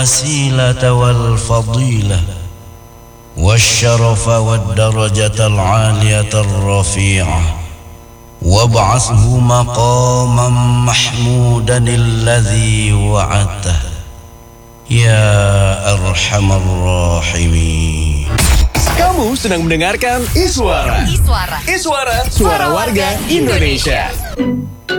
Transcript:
الوسيلة والفضيلة والشرف والدرجة العالية الرفيعة وابعثه مقاما محمودا الذي وعدته يا أرحم الراحمين. Kamu sedang mendengarkan Iswara. Iswara, suara warga Indonesia.